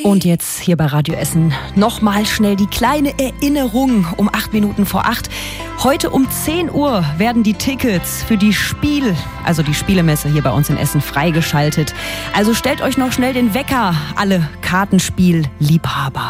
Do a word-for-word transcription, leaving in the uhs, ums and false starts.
Und jetzt hier bei Radio Essen nochmal schnell die kleine Erinnerung um acht Minuten vor acht. Heute um zehn Uhr werden die Tickets für die Spiel, also die Spielemesse hier bei uns in Essen, freigeschaltet. Also stellt euch noch schnell den Wecker, alle Kartenspiel-Liebhaber.